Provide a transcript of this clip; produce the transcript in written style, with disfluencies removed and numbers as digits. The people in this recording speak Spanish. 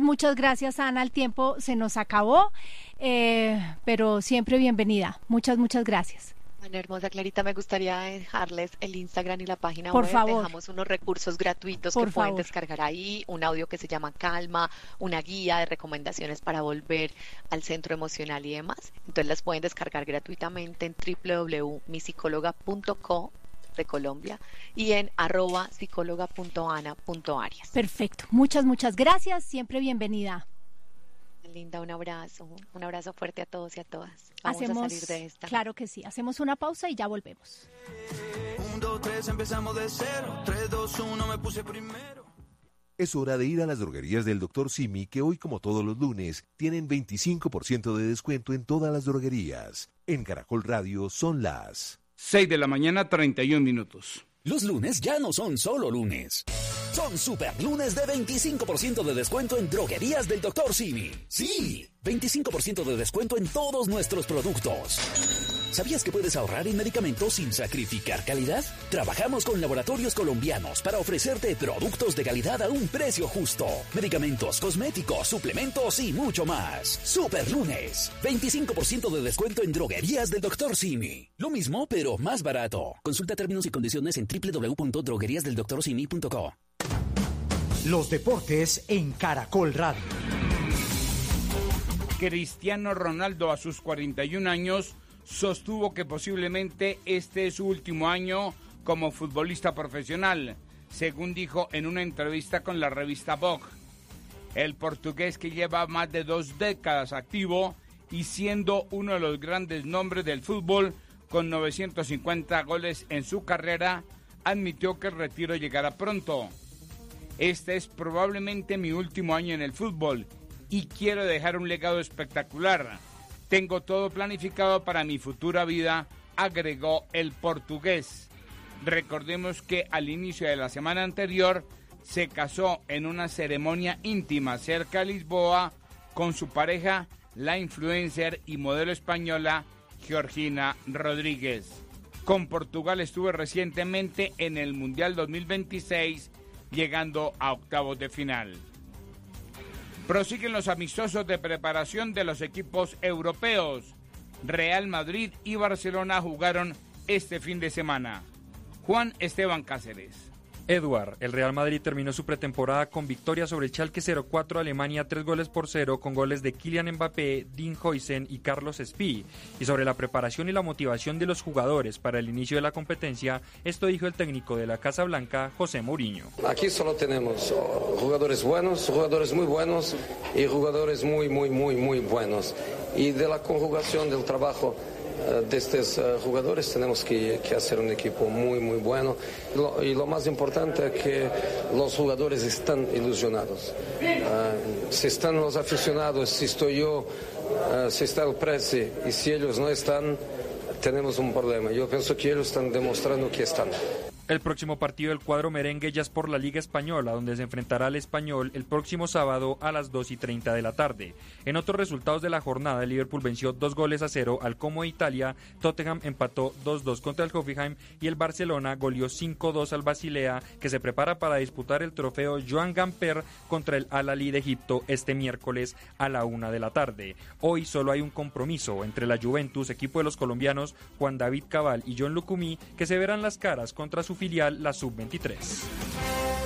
muchas gracias, Ana. El tiempo se nos acabó, pero siempre bienvenida. Muchas gracias. Bueno, hermosa Clarita, me gustaría dejarles el Instagram y la página Por web. favor. Dejamos unos recursos gratuitos Por que pueden favor. descargar ahí, un audio que se llama Calma, una guía de recomendaciones para volver al centro emocional y demás. Entonces las pueden descargar gratuitamente en www.misicóloga.co de Colombia y en @psicóloga.ana.arias. Perfecto. Muchas gracias. Siempre bienvenida. Linda, un abrazo fuerte a todos y a todas. Vamos a salir de esta. Claro que sí, hacemos una pausa y ya volvemos. 1, 2, 3, empezamos de cero. 3, 2, 1, me puse primero. Es hora de ir a las droguerías del Dr. Simi, que hoy, como todos los lunes, tienen 25% de descuento en todas las droguerías. En Caracol Radio son las 6:31 a.m. Los lunes ya no son solo lunes. Son super lunes de 25% de descuento en droguerías del Dr. Simi. Sí, 25% de descuento en todos nuestros productos. ¿Sabías que puedes ahorrar en medicamentos sin sacrificar calidad? Trabajamos con laboratorios colombianos para ofrecerte productos de calidad a un precio justo. Medicamentos, cosméticos, suplementos y mucho más. Super lunes, 25% de descuento en droguerías del Dr. Simi. Lo mismo, pero más barato. Consulta términos y condiciones en www.drogueriasdeldoctorsimi.co. Los deportes en Caracol Radio. Cristiano Ronaldo, a sus 41 años, sostuvo que posiblemente este es su último año como futbolista profesional, según dijo en una entrevista con la revista Vogue. El portugués, que lleva más de 2 décadas activo y siendo uno de los grandes nombres del fútbol, con 950 goles en su carrera, admitió que el retiro llegará pronto. Este es probablemente mi último año en el fútbol y quiero dejar un legado espectacular. Tengo todo planificado para mi futura vida, agregó el portugués. Recordemos que al inicio de la semana anterior se casó en una ceremonia íntima cerca de Lisboa con su pareja, la influencer y modelo española Georgina Rodríguez. Con Portugal estuvo recientemente en el Mundial 2026, llegando a octavos de final. Prosiguen los amistosos de preparación de los equipos europeos. Real Madrid y Barcelona jugaron este fin de semana. Juan Esteban Cáceres. Edward, el Real Madrid terminó su pretemporada con victoria sobre el Schalke 04 Alemania 3-0 con goles de Kylian Mbappé, Dean Huijsen y Carlos Espí. Y sobre la preparación y la motivación de los jugadores para el inicio de la competencia, esto dijo el técnico de la Casa Blanca, José Mourinho. Aquí solo tenemos jugadores buenos, jugadores muy buenos y jugadores muy buenos. Y de la conjugación del trabajo de estos jugadores tenemos que hacer un equipo muy bueno y lo más importante es que los jugadores están ilusionados. Si están los aficionados, si estoy yo, si está el Presi y si ellos no están, tenemos un problema. Yo pienso que ellos están demostrando que están. El próximo partido del cuadro merengue ya es por la Liga Española, donde se enfrentará al Español el próximo sábado a las 2:30 de la tarde. En otros resultados de la jornada, el Liverpool venció 2-0 al Como de Italia, Tottenham empató 2-2 contra el Hoffenheim y el Barcelona goleó 5-2 al Basilea, que se prepara para disputar el trofeo Joan Gamper contra el Al-Ahly de Egipto este miércoles a la 1 de la tarde. Hoy solo hay un compromiso entre la Juventus, equipo de los colombianos Juan David Cabal y John Lucumí, que se verán las caras contra su filial, la Sub-23.